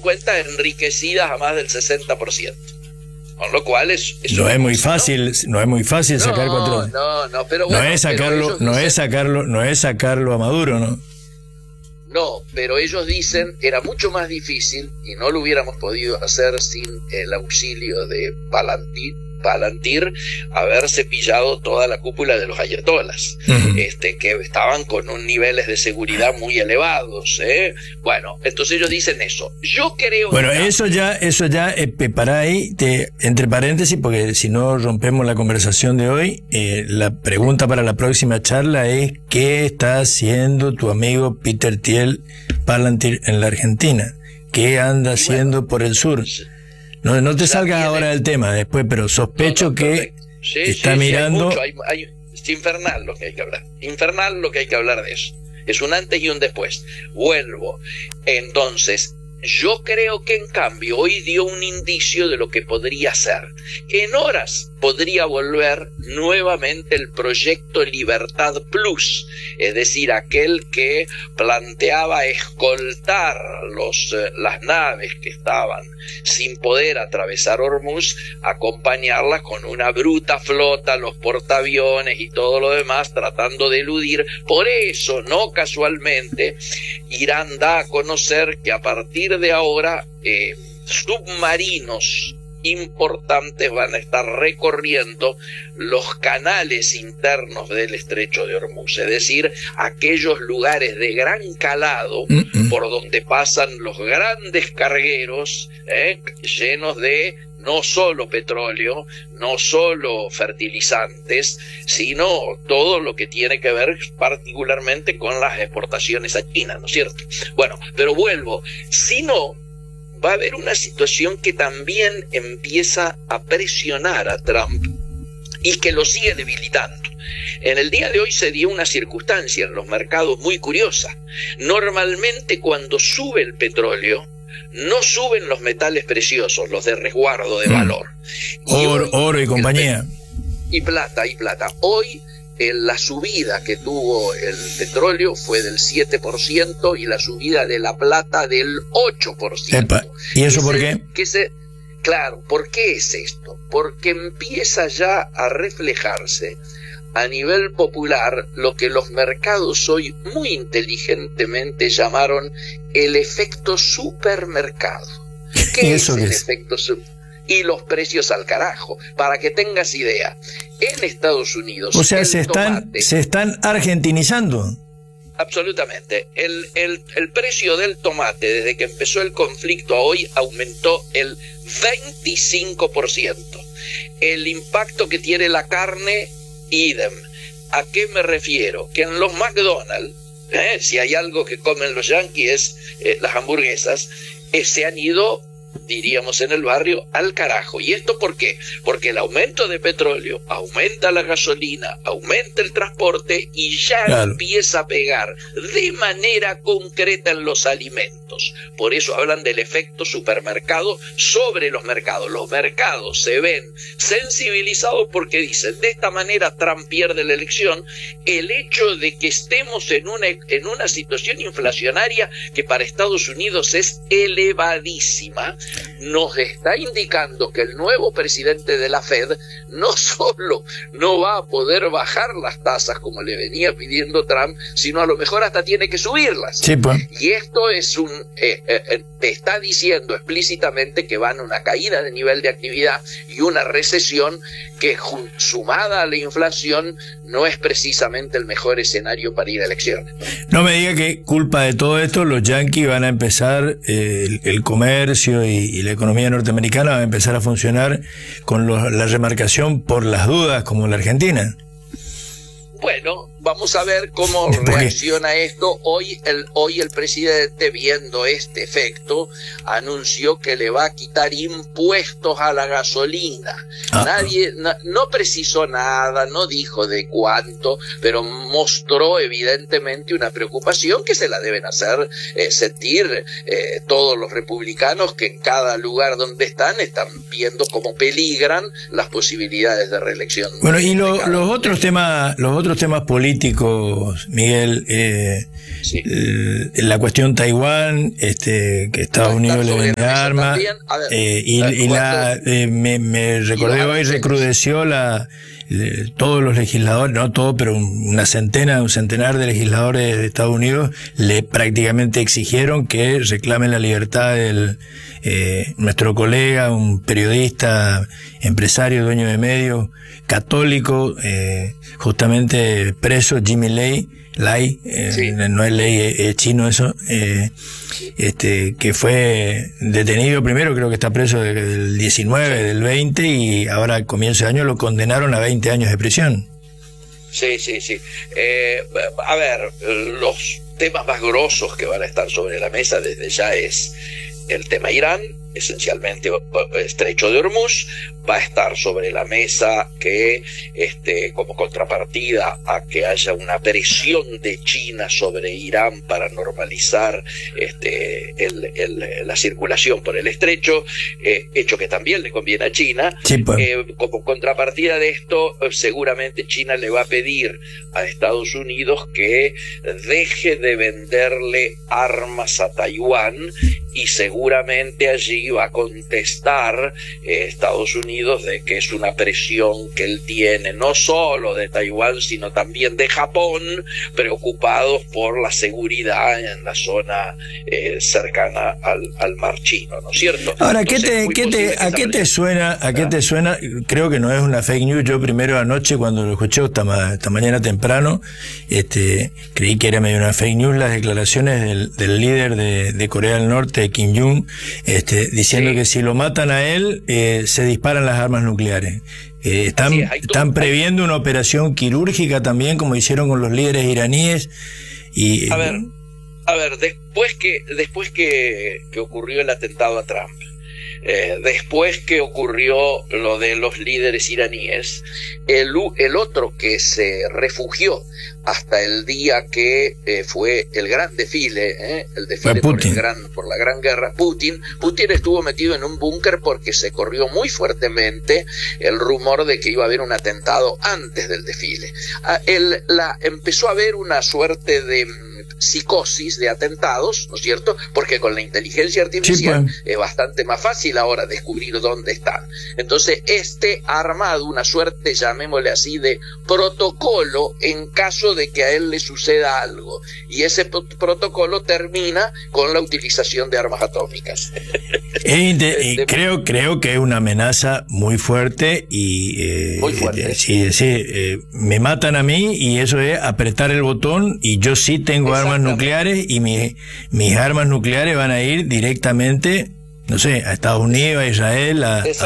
cuentas enriquecidas a más del 60%. Con lo cual no es muy fácil, ¿no? No es muy fácil sacar cuatro. No, pero bueno, no es sacarlo a Maduro, ¿no? No, pero ellos dicen era mucho más difícil y no lo hubiéramos podido hacer sin el auxilio de Palantir, haberse pillado toda la cúpula de los ayatolas, que estaban con unos niveles de seguridad muy elevados. Bueno, entonces ellos dicen eso. Yo creo. Bueno, eso ya, para ahí, entre paréntesis, porque si no rompemos la conversación de hoy, la pregunta para la próxima charla es: ¿qué está haciendo tu amigo Peter Thiel Palantir en la Argentina? ¿Qué anda haciendo por el sur? No te salgas ahora del tema después, pero sospecho que está mirando. Es infernal lo que hay que hablar. Infernal lo que hay que hablar de eso. Es un antes y un después. Vuelvo. Entonces, yo creo que en cambio hoy dio un indicio de lo que podría ser. En horas podría volver nuevamente el proyecto Libertad Plus, es decir, aquel que planteaba escoltar las naves que estaban sin poder atravesar Hormuz, acompañarlas con una bruta flota, los portaaviones y todo lo demás, tratando de eludir. Por eso, no casualmente, Irán da a conocer que a partir de ahora submarinos importantes van a estar recorriendo los canales internos del estrecho de Hormuz, es decir, aquellos lugares de gran calado por donde pasan los grandes cargueros llenos de no solo petróleo, no solo fertilizantes, sino todo lo que tiene que ver particularmente con las exportaciones a China, ¿no es cierto? Bueno, pero vuelvo, si no, va a haber una situación que también empieza a presionar a Trump y que lo sigue debilitando. En el día de hoy se dio una circunstancia en los mercados muy curiosa. Normalmente cuando sube el petróleo, no suben los metales preciosos, los de resguardo de valor. Oro y compañía. Y plata. Hoy la subida que tuvo el petróleo fue del 7% y la subida de la plata del 8%. Epa. ¿Y eso por qué? Claro, ¿por qué es esto? Porque empieza ya a reflejarse a nivel popular lo que los mercados hoy muy inteligentemente llamaron el efecto supermercado. ¿Qué es el efecto supermercado? Y los precios al carajo, para que tengas idea. En Estados Unidos, o sea, se están argentinizando. Absolutamente. El precio del tomate desde que empezó el conflicto a hoy aumentó el 25%. El impacto que tiene la carne, idem. ¿A qué me refiero? Que en los McDonald's, si hay algo que comen los yanquis es las hamburguesas, se han ido, diríamos en el barrio, al carajo. ¿Y esto por qué? Porque el aumento de petróleo aumenta la gasolina, aumenta el transporte y ya empieza a pegar de manera concreta en los alimentos. Por eso hablan del efecto supermercado sobre los mercados. Los mercados se ven sensibilizados porque dicen, de esta manera Trump pierde la elección. El hecho de que estemos en una situación inflacionaria que para Estados Unidos es elevadísima, nos está indicando que el nuevo presidente de la Fed no solo no va a poder bajar las tasas como le venía pidiendo Trump, sino a lo mejor hasta tiene que subirlas. Sí, pues. Y esto es te está diciendo explícitamente que van a una caída de nivel de actividad y una recesión que sumada a la inflación no es precisamente el mejor escenario para ir a elecciones. No me diga que culpa de todo esto los yanquis van a empezar, el comercio y la economía norteamericana va a empezar a funcionar con la remarcación por las dudas como la Argentina. Bueno, vamos a ver cómo reacciona esto. Hoy el presidente, viendo este efecto, anunció que le va a quitar impuestos a la gasolina. Nadie, no precisó nada, no dijo de cuánto, pero mostró evidentemente una preocupación que se la deben hacer sentir todos los republicanos que en cada lugar donde están viendo cómo peligran las posibilidades de reelección. Bueno, y los otros temas políticos políticos, Miguel. Sí. La cuestión Taiwán, que Estados Unidos le vende armas, me recordé hoy, recrudeció todos los legisladores, no todos, pero un centenar de legisladores de Estados Unidos le prácticamente exigieron que reclamen la libertad del nuestro colega, un periodista, empresario, dueño de medios, católico, justamente preso, Jimmy Lai, sí. No es ley, es chino eso, que fue detenido primero, creo que está preso del 19, del 20, y ahora al comienzo de año lo condenaron a 20 años de prisión. Sí. A ver, los temas más grosos que van a estar sobre la mesa desde ya es el tema Irán, esencialmente Estrecho de Hormuz. Va a estar sobre la mesa que, como contrapartida a que haya una presión de China sobre Irán para normalizar la circulación por el estrecho, hecho que también le conviene a China. Sí, pues. Como contrapartida de esto, seguramente China le va a pedir a Estados Unidos que deje de venderle armas a Taiwán, y seguramente allí va a contestar Estados Unidos de que es una presión que él tiene, no solo de Taiwán, sino también de Japón, preocupados por la seguridad en la zona cercana al Mar Chino, ¿no es cierto? Ahora, ¿a qué te suena? Creo que no es una fake news. Yo primero anoche, cuando lo escuché, esta mañana temprano, creí que era medio una fake news las declaraciones del líder de Corea del Norte, Kim Jong, diciendo que si lo matan a él, se disparan las armas nucleares. Están previendo una operación quirúrgica también, como hicieron con los líderes iraníes. Y a ver, después que ocurrió el atentado a Trump, después que ocurrió lo de los líderes iraníes, el otro que se refugió hasta el día que fue el gran desfile, el desfile por la gran guerra, Putin estuvo metido en un búnker porque se corrió muy fuertemente el rumor de que iba a haber un atentado antes del desfile. Empezó a haber una suerte de psicosis de atentados, ¿no es cierto? Porque con la inteligencia artificial es bastante más fácil ahora descubrir dónde están. Entonces, ha armado una suerte, llamémosle así, de protocolo en caso de que a él le suceda algo. Y ese protocolo termina con la utilización de armas atómicas. Creo que es una amenaza muy fuerte y muy fuerte. Me matan a mí y eso es apretar el botón, y yo sí tengo armas nucleares, y mis armas nucleares van a ir directamente, no sé, a Estados Unidos, a Israel,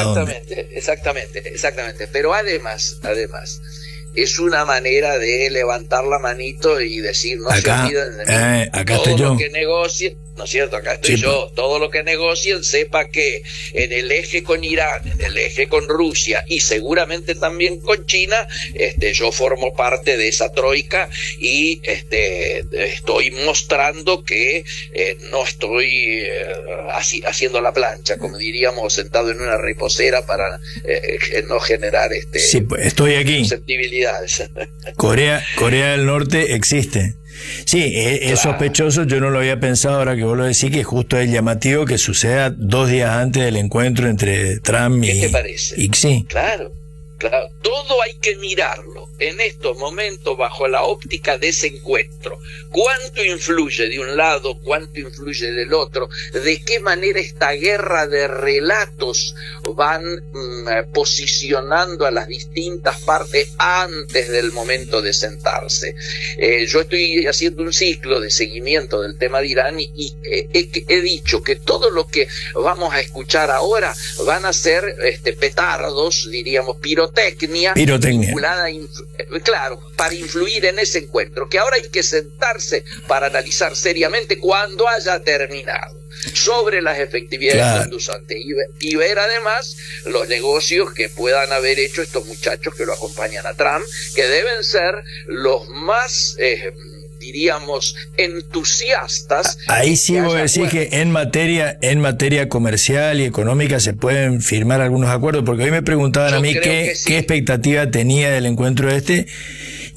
Exactamente. Pero además es una manera de levantar la manito y decir, no se olviden de mí, acá todo estoy yo. Lo que negocien, ¿no es cierto? Acá estoy yo. Todo lo que negocien, sepa que en el eje con Irán, en el eje con Rusia y seguramente también con China, yo formo parte de esa troika, y estoy mostrando que no estoy haciendo la plancha, como diríamos, sentado en una reposera para no generar pues, estoy aquí. susceptibilidades. Corea del Norte existe. Sí, es sospechoso, yo no lo había pensado, ahora que vos lo decís, que justo es llamativo que suceda 2 días antes del encuentro entre Trump ¿Qué te parece? y Xi. Claro, todo hay que mirarlo en estos momentos bajo la óptica de ese encuentro. ¿Cuánto influye de un lado? ¿Cuánto influye del otro? ¿De qué manera esta guerra de relatos van posicionando a las distintas partes antes del momento de sentarse? Yo estoy haciendo un ciclo de seguimiento del tema de Irán y he dicho que todo lo que vamos a escuchar ahora van a ser petardos, diríamos, pirotecnia. Vinculada claro, para influir en ese encuentro, que ahora hay que sentarse para analizar seriamente cuando haya terminado, sobre las efectividades conducentes y ver además los negocios que puedan haber hecho estos muchachos que lo acompañan a Trump, que deben ser los más diríamos entusiastas. Ahí sí voy a decir que en materia comercial y económica se pueden firmar algunos acuerdos, porque hoy me preguntaban a mí qué expectativa tenía del encuentro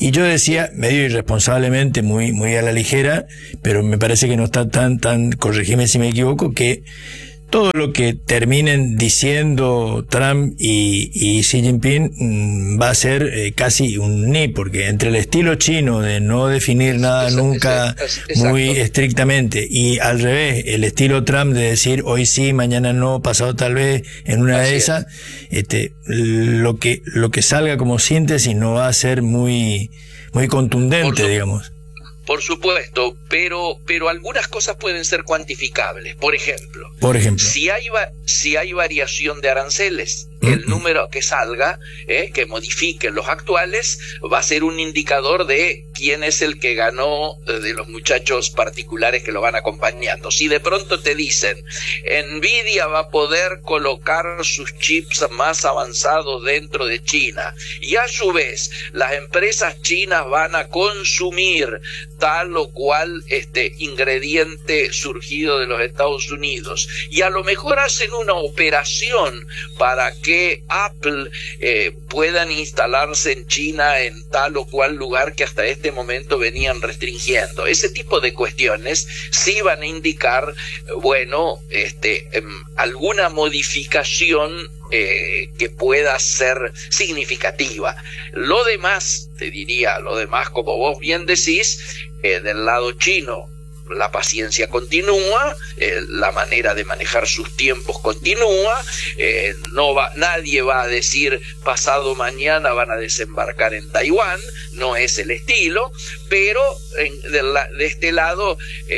Y yo decía, medio irresponsablemente, muy a la ligera, pero me parece que no está tan, corregime si me equivoco, que todo lo que terminen diciendo Trump y Xi Jinping va a ser casi un ni, porque entre el estilo chino de no definir nada nunca muy estrictamente y al revés, el estilo Trump de decir hoy sí, mañana no, pasado tal vez, en una de esas, lo que salga como síntesis no va a ser muy contundente, digamos. Por supuesto, pero algunas cosas pueden ser cuantificables. Por ejemplo, si hay variación de aranceles, el número que salga, que modifiquen los actuales, va a ser un indicador de quién es el que ganó de los muchachos particulares que lo van acompañando. Si de pronto te dicen, Nvidia va a poder colocar sus chips más avanzados dentro de China, y a su vez las empresas chinas van a consumir tal o cual ingrediente surgido de los Estados Unidos, y a lo mejor hacen una operación para que Apple puedan instalarse en China en tal o cual lugar que hasta este momento venían restringiendo. Ese tipo de cuestiones sí van a indicar, alguna modificación que pueda ser significativa. Lo demás, como vos bien decís, del lado chino, la paciencia continúa, la manera de manejar sus tiempos continúa, nadie va a decir pasado mañana van a desembarcar en Taiwán, no es el estilo, pero de este lado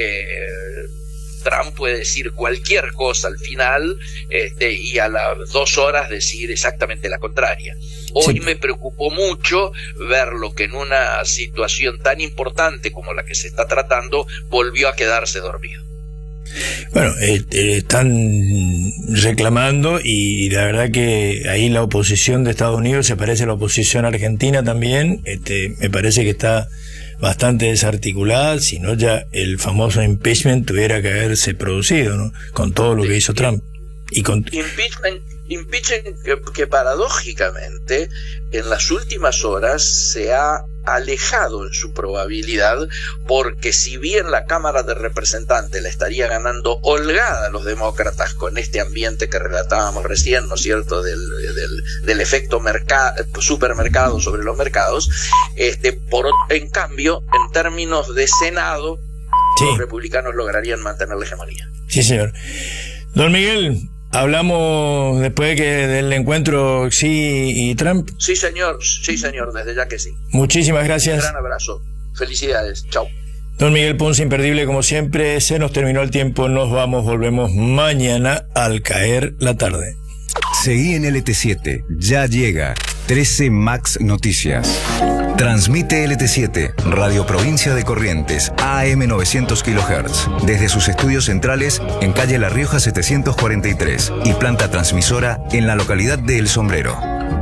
Trump puede decir cualquier cosa al final y a las 2 horas decir exactamente la contraria. Hoy me preocupó mucho verlo que en una situación tan importante como la que se está tratando volvió a quedarse dormido. Bueno, están reclamando y la verdad que ahí la oposición de Estados Unidos se parece a la oposición argentina también. Me parece que está bastante desarticulada, si no ya el famoso impeachment tuviera que haberse producido, ¿no? Con todo lo que hizo Trump. Impeachment que paradójicamente en las últimas horas se ha alejado en su probabilidad, porque si bien la Cámara de Representantes la estaría ganando holgada a los demócratas con este ambiente que relatábamos recién, ¿no es cierto?, del efecto supermercado sobre los mercados, en cambio, en términos de Senado, los republicanos lograrían mantener la hegemonía. Sí, señor. Don Miguel, ¿hablamos después del encuentro Xi y Trump? Sí, señor, desde ya que sí. Muchísimas gracias. Un gran abrazo. Felicidades. Chao. Don Miguel Ponce, imperdible como siempre. Se nos terminó el tiempo, nos vamos, volvemos mañana al caer la tarde. Seguí en LT7, ya llega 13 Max Noticias. Transmite LT7, Radio Provincia de Corrientes, AM 900 kHz, desde sus estudios centrales en calle La Rioja 743 y planta transmisora en la localidad de El Sombrero.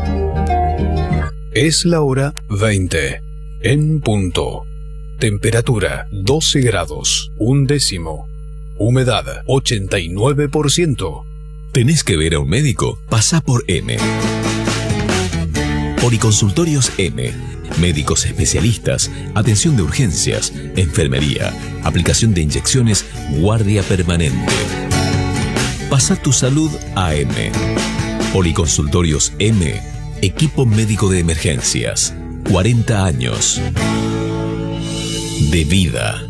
Es la hora 20, en punto. Temperatura 12 grados, 1/10. Humedad 89%. ¿Tenés que ver a un médico? Pasá por M. Policonsultorios M. Médicos especialistas, atención de urgencias, enfermería, aplicación de inyecciones, guardia permanente. Pasa tu salud a M. Policonsultorios M. Equipo médico de emergencias. 40 años de vida.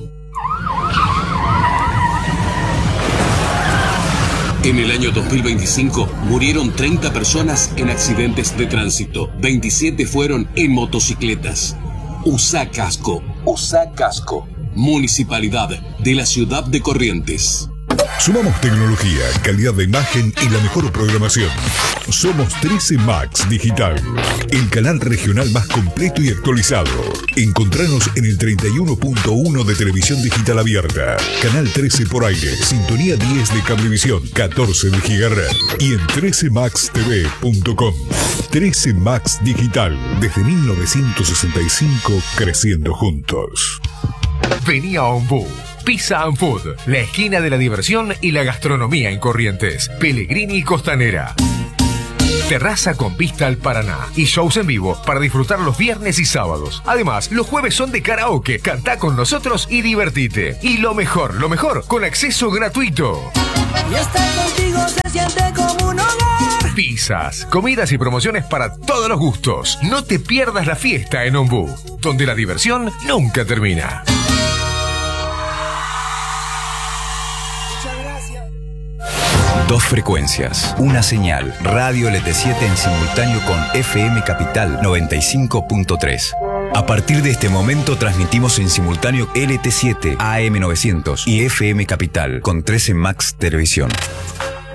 En el año 2025 murieron 30 personas en accidentes de tránsito. 27 fueron en motocicletas. Usa casco. Usa casco. Municipalidad de la Ciudad de Corrientes. Sumamos tecnología, calidad de imagen y la mejor programación. Somos 13 Max Digital, el canal regional más completo y actualizado. Encontranos en el 31.1 de televisión digital abierta, canal 13 por aire, sintonía 10 de cablevisión, 14 de gigahertz y en 13maxtv.com. 13 Max Digital, desde 1965, creciendo juntos. Vení a Ombú. Pizza and Food, la esquina de la diversión y la gastronomía en Corrientes. Pellegrini y Costanera. terraza con vista al Paraná y shows en vivo para disfrutar los viernes y sábados. Además, los jueves son de karaoke. Cantá con nosotros y divertite. Y lo mejor, con acceso gratuito. Y estar contigo se siente como un hogar. Pizzas, comidas y promociones para todos los gustos. No te pierdas la fiesta en Ombú, donde la diversión nunca termina. Dos frecuencias, una señal, Radio LT7 en simultáneo con FM Capital 95.3. A partir de este momento transmitimos en simultáneo LT7 AM900 y FM Capital con 13 Max Televisión.